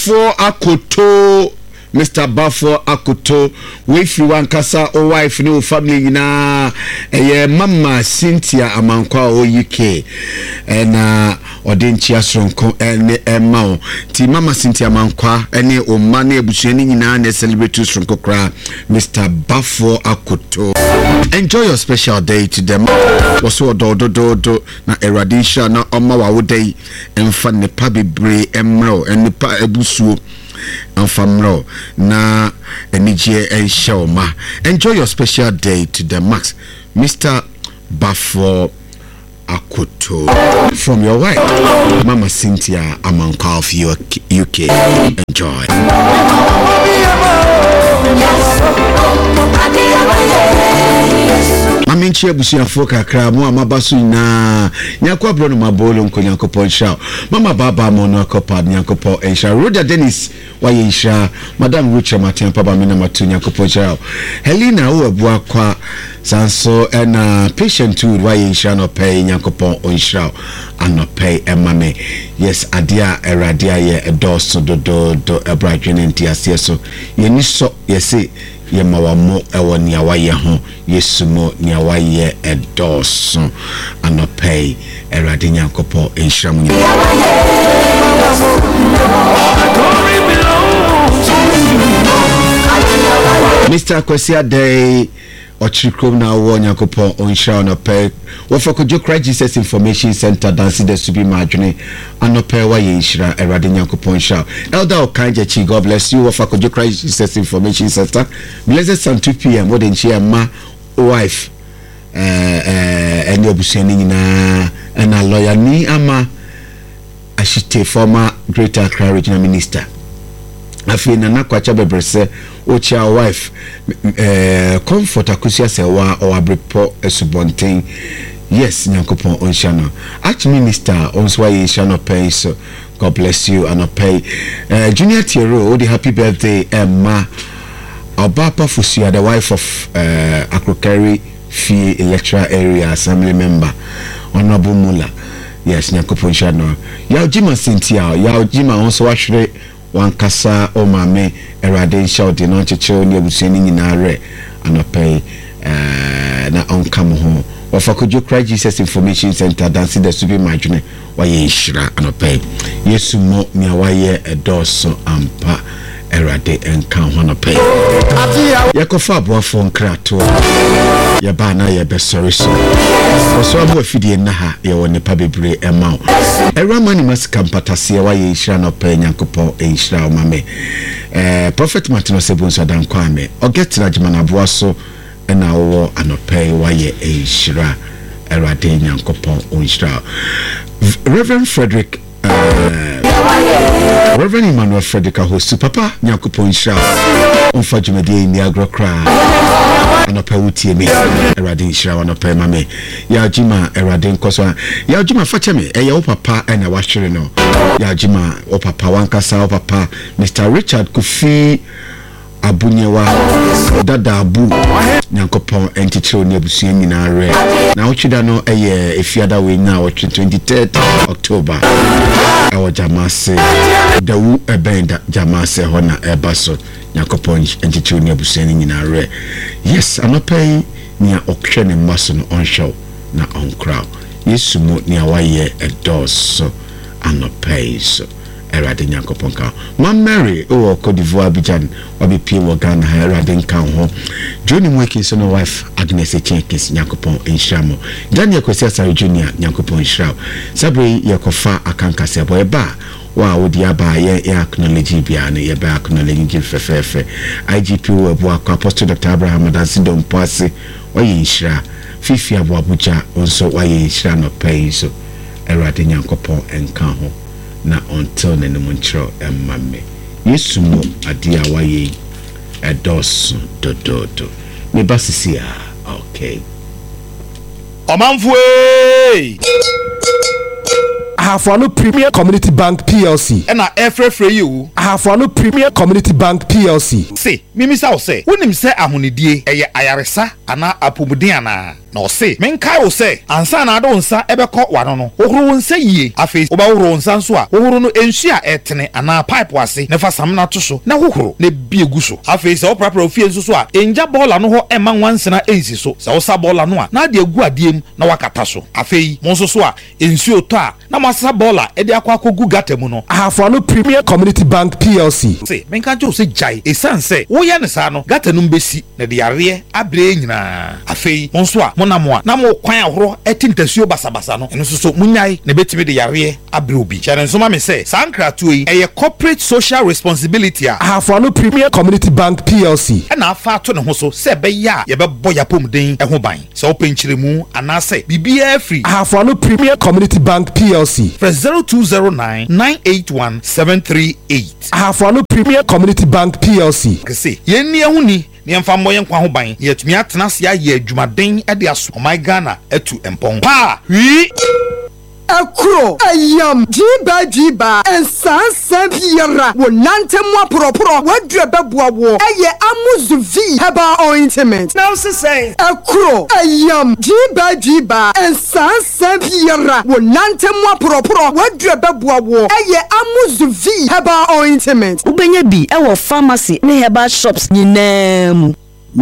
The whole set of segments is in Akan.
For Akoto, Mr. Bafo Akoto, we fi wankasa o wife no family na mama Cynthia Amankwa o UK na odenchi asronko ema ti mama Cynthia Amankwa ene o ma na ebusuani nyina na celebrate asronko kra Mr. Bafo Akoto. Enjoy your special day to them. Also do na eradisha na oma wa wodai emfa ne pa bebre emro enipa ebusuo Famro na enije enshoma. Enjoy your special day to the max, Mr. Bafo Akoto, from your wife, Mama Cynthia Amankwa of UK. Enjoy. Aminchi ebusuafo kakra mo amabaso na nyakwa bro no mabolo nkonyankopon sha mama baba mo no akopa nyankopon ensha Roda Dennis waye nsha madam Rucha Martin papa me na matu nyankopon sha Helena wo abua kwa sanso na patient too waye nsha no pay nyankopon onsha anopay emame yes adia eradia ye edoso do ebradwene ntiase so yeni so yesi ye mawamo ewo ni awaye ho yesumo ni awaye edoso anopay erade nyankopon enhram ni Mr. Kwasia Day Ochikrom na wo nyankopon onhra anopay wo fokojo Christ Jesus Information Center dance the subi madwene anopay wa ye nhra erade nyankopon nhra Elder Okanje Chi, God bless you. Wo fokojo Christ Jesus Information Center blessed sun 2 p.m. what in chia ma wife any obusuani nyina na lawyer ni ama ashite former Greater Accra Regional Minister afi na nakwacha bebrese ocha wife comfort akusia sewa o abrepo esubonten yes nyankopon onshano arch minister onswa ye shano pay so God bless you and pay Junior Tiero the happy birthday Emma Obapa Fusia, the wife of Akrokari Fee Electoral Area Assembly member Honorable Mula. Yes, nyankopon shano ya Jima Cynthia ya Jima onso wahwere wankasa o mame erade shout de no cheche ni abuseni nyina re anopay na onkam ho ofakojo Christ Jesus Information Center dance the super madwene waye nhira anopay yesu mo mi awaye edoso ampa erade enka ho anopay yakofa aboafo nkrato ya bana ya besori so abo afidie na ha ye woni pa bebre ema eramani masika mpatase waye nhira anopay nyankopon enhira o mame Prophet Martin Sebunso dan kwame ogetra jimana aboaso na wo anopay waye enhira erade nyankopon onhira Reverend Frederick Reverend Emmanuel Frederick host papa nyankopon nhira onfa jumade ni agrokra anopay wutie me erade nhira anopay mame ya jima erade nkoso ya jima facheme ya wo papa na wahwere no ya jima o papa wankasa o papa Mr. Richard Kofi Abunyewa dada abu nyankopon entichiro ne abusuan nyina re na ochida no efiada we na 23 October awo jamase dawu ebenda jamase hona ebaso nyankopon entichiro ne abusuan nyina re yes anopay nia okhwe ne maso no onshow na onkra yesu mo nia waye edoso anopay so erade nyankopon ka ma Mary o Cote d'Ivoire Abidjan obepie wo Ghana ha erade nka ho Johnny Mweki so no wife Agnes Echenkis nyankopon enhiramo Daniel Kwesiasa Junior nyankopon enhirao sabre yakofa akanka sebo eba wa wodi aba ye acknowledge bia ne ye ba acknowledge fefefe IGP wo abu akwa Apostle Dr. Abraham Adansido Mpase oye enhira fifi abu Abuja onso waye enhira no pay so erade nyankopon enka ho na until ne munchro emmame yesu mo adia waye edos do me basisia okay omanfue Ahafano Premier Community Bank PLC. And free you. Ahafano Premier Community Bank PLC. Say, Mimi say, when him say ahunidie, eye ayaresa, ana apumudiana. na ose menkai wo se ansa na ado nsa ebekọ wano no ohuru nsa yie afi oba ohuru nsa nso a ohuru no ensu a etene ana pipe wase na fa sam na to so na ohuru na bie gu so afi se oprapra ofie nso so a enja bola no ho ema nwansena ensi so se osa bola no a na de agu adiem na wakata so afi mo nso so a ensu oto a na masa bola e de akwa akogu gata mu no Ahafo Premier Community Bank PLC. se menka jo se jai esanse wo ya ne sa no gata no mbesi na de yare abre nyina afi mo nso a mo na mo a na mo kwan ahoro etintasuo basabasa no eno so munyai na betimi de yare abre obi chane nso ma me se sankra to yi eye corporate social responsibility a Ahafo Premier Community Bank PLC. na afa to ne ho so se be ya ye be boy yapomden e ho ban se openchiremu anase bibia free Ahafo Premier Community Bank PLC. for 0209 981 738 Ahafo Premier Community Bank PLC. kese yenni ehuni ne mfa mmoye nkwa ho ban yetumi atena se aye adwumaden e de aso my Ghana etu empon pa wi Akro ayam jiba and sansa biara wo nantemwa propro wadre beboa wo eye amuzu v heba ointment now say akro ayam jiba and sansa biara wo nantemwa propro wadre beboa wo eye amuzu v heba ointment ubenya bi ewo pharmacy ne herbal shops nyinam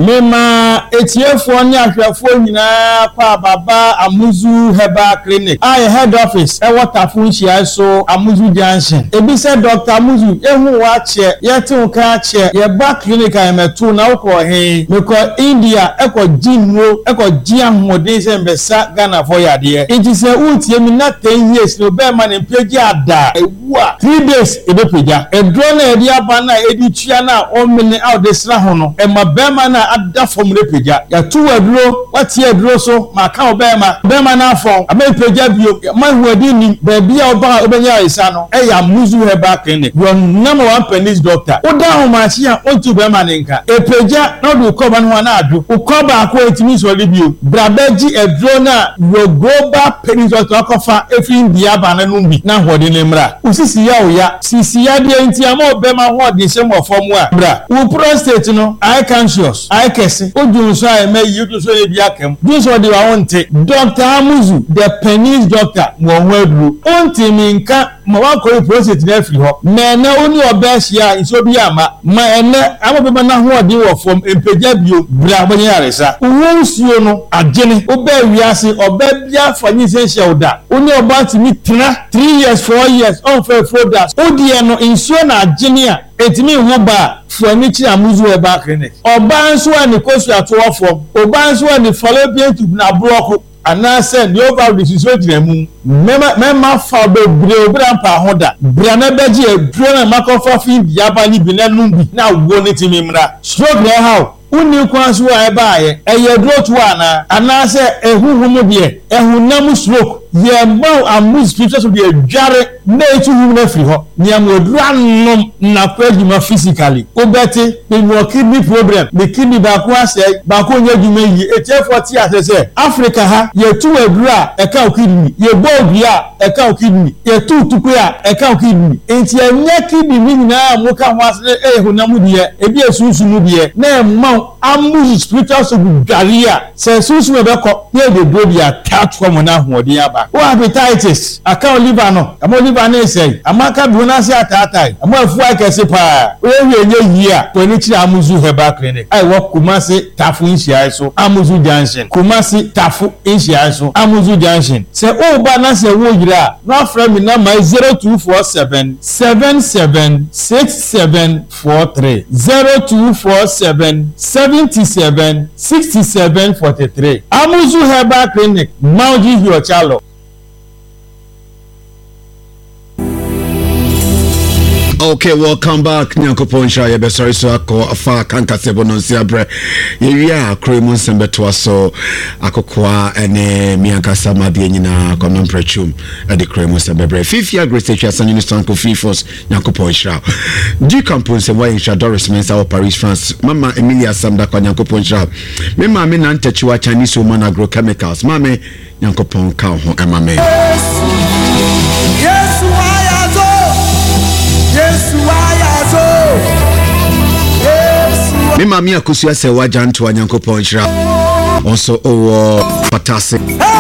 Mema etiefo ni ahwefo nyina kwa baba Amuzu Herbal Clinic. I head office e Waterfront Shire so Amuzu Junction. Ebi se Dr. Amuzu ehu wa che yete nka che ye ba clinic ametu na ukọ he meko India eko jinwo eko jiamode se mbesa Ghana for yade. Enti se utie mi na 10 years no be man mpeji ada ewu a 3 days ebe peja. Edro na edi aba na edi tua na o mene out de sra ho no e ma be man ada from repeja ya tu aduro wati aduro so maka obema na afọ amepeja bio mahuadi ni baby oba obenya isa no e ya Amuzu Herbal Clinic your number one penis doctor oda ho machi a ontu bema nka epeja na do koba no na adu ukoba akọ etimi so libio brabeji aduro na your global penis doctor akofa efi India ba na numbi na hode ne mra usisi ya oya sisi ya de enti ama obema hode se mo form a bra u prostate no I conscious kese ojunso eme yutuso ye bia kem dunso de wa wonte Dr. Amuzu the penis doctor mo hwaduru onti minka ma wa ko prostate na afiri ho na na oni obehia iso bi ama ma ene amobeba na ho ode wo fom empeja bio bra bonya aresa wonsuo no agene oba wiase oba bia fanyi se oda oni oba timi tena 3 years 4 years on for products odie no insuo na agene a etimi ho ba fuanichi Amuzu Herbal Clinic oba nso ani kosu atowofo oba nso ani fallopian tube na block anase the over decision dinemu mema fa bebre obra mpa hoda bra na beji eduro na makofa fi diaba ni bi na numbi na wo ni timi mra stroke na how uni kwanso wa ebaaye eye duro to ana anase ehuhumu de ehunam stroke ye mau Amuzu spiritual so de dware na etuhum na firi ho niamoduro anom na kwadwuma physically obete be kidney problem the kidney ba ko ase ba ko nya dwuma yi etefo ti asese Africa ha ye tu aduro a eka o kidney ye bodu a eka o kidney ye tu tuku a eka o kidney enti anya kidney ni na mo ka ho ase ehunam de ebi esunsun de na mau Amuzu spiritual so dware a se sunsun e be ko ye de do dia tatwa mo na hoodin aba o appetitis aka liver no amo liver na sei amaka bi na se atatai amo afu akese pa o yenye yi a to ni chi Amuzu Herbal Clinic ai wo Kumasi Tafu Inshia so Amuzu Junction Kumasi Tafu Inshia so Amuzu Junction se o ba na se wo yira no afra mi na mai 0247 776743 0247 77 67 43 Amuzu Herbal Clinic Mauji Hiochalo. Okay, welcome back. Nyankopon sha ye be sorry so akọ afa kanka sebo no nsia bre. Ye wia akremu nsembeto aso akokwa ene mianka samade nyina kono mprechum e de kremu sembebre. Fifia Grace Church San Unistan ko Fifos Nyankopon sha. Du campus se wa insha Doris Mensa of Paris France. Mama Emilia Samda kwa Nyankopon sha. Me ma me na ntechiwa Chinese woman agrochemicals. Mame Nyankopon ka ho emame. Yes, Me mami akusua se wajanto Nyankopon hira also Patase.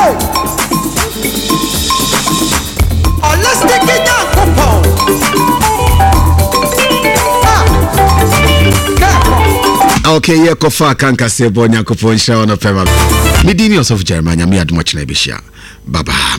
Okay, yeah, kofa kanka sebo nyakopon sha ona pema. Midini of Jeremiah, me admochna bishia. Baba.